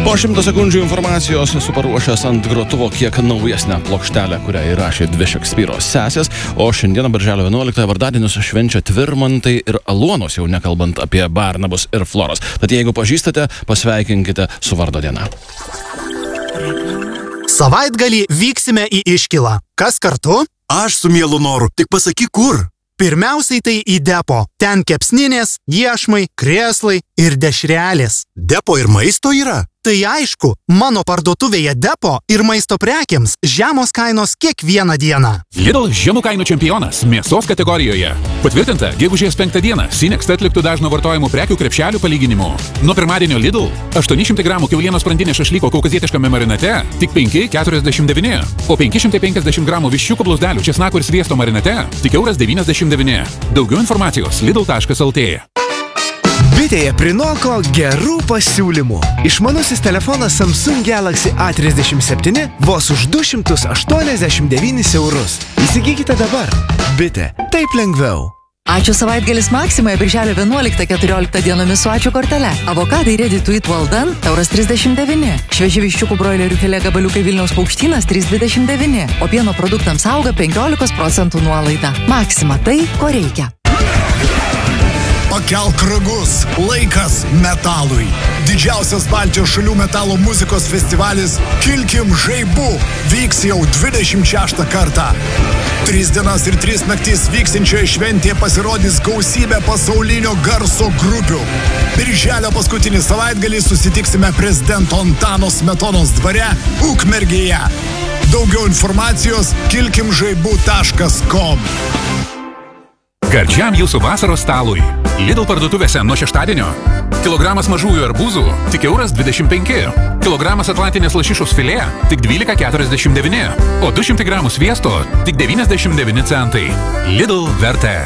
Po 100 sekundžių informacijos esu paruošęs ant grotuvo kiek naujesnę plokštelę, kurią įrašė dvi Šekspyro sesės, o šiandieną birželio 11 vardadienius švenčia Tvirmantai ir Aluonos, jau nekalbant apie Barnabus ir Floros. Tad jeigu pažįstate, pasveikinkite su vardo diena. Savaitgalį vyksime į Iškilą. Kas kartu? Aš su mielu noru, tik pasakyk kur. Pirmiausiai tai į depo. Ten kepsninės, iešmai, krėslai ir dešrelės. Depo ir maisto yra? Tai aišku, mano parduotuvėje depo ir maisto prekiams žemos kainos kiekvieną dieną. Lidl žemų kainų čempionas mėsos kategorijoje. Patvirtinta, gegužės 5 dieną Sinext atliktų dažno vartojimų prekių krepšelių palyginimu. Nuo pirmadienio Lidl 800 gramų kiaulienos sprandinė šašlyko kaukazietiškame marinate tik 5,49, o 550 gramų viščiukų blauzdelių česnako ir sviesto marinate tik €1,99. Daugiau informacijos lidl.lt. Bitėje prinoko gerų pasiūlymų. Išmanusis telefonas Samsung Galaxy A37 vos už 289 €. Įsigykite dabar. Bitė. Taip lengviau. Ačiū savaitgalis Maksimoje birželio 11-14 dienomis su ačiū kortele. Avokadai ready to eat well done €39. Švieži viščiukų broilerių filė gabaliukai Vilniaus Paukštynas 3,29. O pieno produktams auga 15% nuolaida. Maksima tai, ko reikia. Pakelk ragus, laikas metalui. Didžiausias Baltijos šalių metalo muzikos festivalis Kilkim žaibu vyks jau 26 kartą. 3 dienas ir 3 naktis vyksinčioje šventėje pasirodys gausybė pasaulinio garso grupių. Birželio paskutinį savaitgalį susitiksime prezidento Antano Smetonos dvare Ukmergėje. Daugiau informacijos kilkimžaibu.com. Gardžiam jūsų vasaros stalui. Lidl parduotuvėse nuo šeštadienio. Kilogramas mažųjų arbūzų tik €1,25. Kilogramas atlantinės lašišos filė tik 12,49. O 200 gramų sviesto tik 99 centai. Lidl vertė.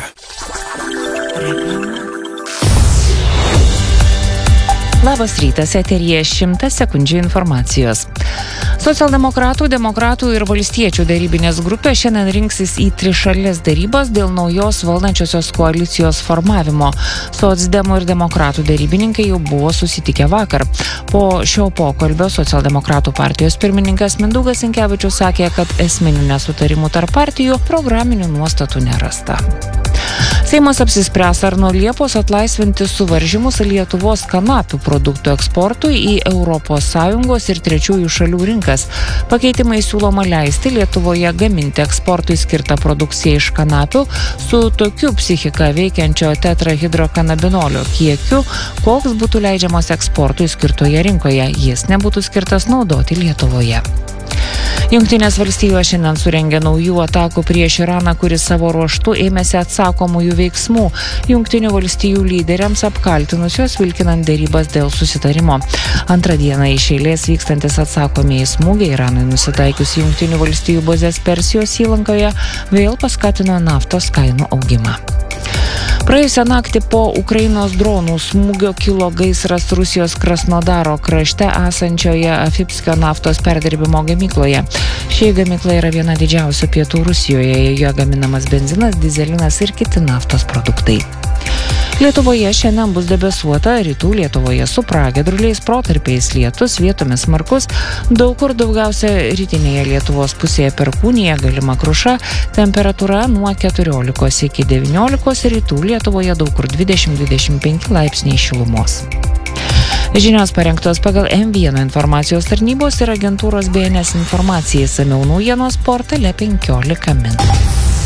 Labas rytas, eteryje 100 sekundžių informacijos. Socialdemokratų, demokratų ir valstiečių darybinės grupės šiandien rinksis į trišalės darybas dėl naujos valdančiosios koalicijos formavimo. Socdemų ir demokratų darybininkai jau buvo susitikę vakar. Po šio pokalbio socialdemokratų partijos pirmininkas Mindaugas Sinkevičius sakė, kad esminių nesutarimų tarp partijų programinių nuostatų nerasta. Seimas apsispręs, ar nuo Liepos atlaisvinti suvaržymus Lietuvos kanapių produktų eksportui į ES ir trečiųjų šalių rinkas. Pakeitimai siūloma leisti Lietuvoje gaminti eksportui skirtą produkciją iš kanapių su tokiu psichiką veikiančio tetrahidrokanabinolio kiekiu, koks būtų leidžiamas eksportui skirtoje rinkoje. Jis nebūtų skirtas naudoti Lietuvoje. Jungtinės valstijos šiandien surengė naujų atakų prieš Iraną, kuris savo ruožtu ėmėsi atsakomųjų veiksmų. Jungtinių valstijų lyderiams apkaltinus juos vilkinant derybas dėl susitarimo. Antrą dieną iš eilės vykstantis atsakomieji smūgiai Iranui nusitaikius Jungtinių valstijų bazės Persijos įlankoje vėl paskatino naftos kainų augimą. Praėjusią naktį po Ukrainos dronų smūgio kilo gaisras Rusijos Krasnodaro krašte esančioje Afipskio naftos perdirbimo gamykloje. Ši gamykla yra viena didžiausių pietų Rusijoje, joje gaminamas benzinas, dizelinas ir kiti naftos produktai. Lietuvoje šiandien bus debesuota, rytų Lietuvoje su pragiedruliais, protarpiais lietus, vietomis smarkus, daug kur daugiausia rytinėje Lietuvos pusėje perkūnija, galima kruša, temperatūra nuo 14 iki 19, rytų Lietuvoje daug kur 20-25 laipsniai šilumos. Žinios parengtos pagal M1 informacijos tarnybos ir agentūros BNS informacijai, išsamiau naujienos portale 15 min.